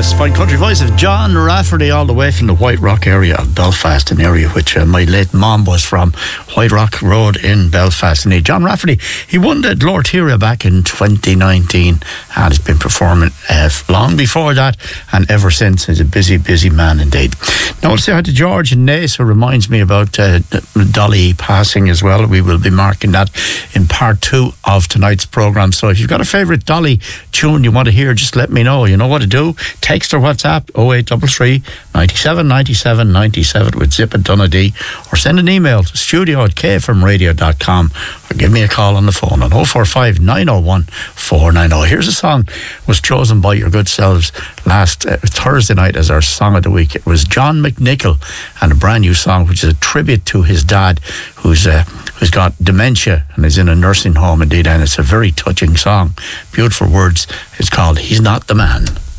Yes, fine country voice of John Rafferty, all the way from the White Rock area of Belfast, an area which my late mom was from, White Rock Road in Belfast. And John Rafferty, he won the Glortira back in 2019 and has been performing long before that and ever since. He's a busy, busy man indeed. Now, I'll say hi to George and Nace, who reminds me about Dolly passing as well. We will be marking that in part 2 of tonight's programme. So if you've got a favourite Dolly tune you want to hear, just let me know. You know what to do. Text or WhatsApp 0833 97 97 97 with Zip and Donaghadee, or send an email to studio@kfmradio.com, or give me a call on the phone on 045 901 490. Here's a song was chosen by your good selves last Thursday night as our song of the week. It was John McNichol and a brand new song which is a tribute to his dad, who's got dementia and is in a nursing home indeed, and it's a very touching song. Beautiful words. It's called He's Not the Man.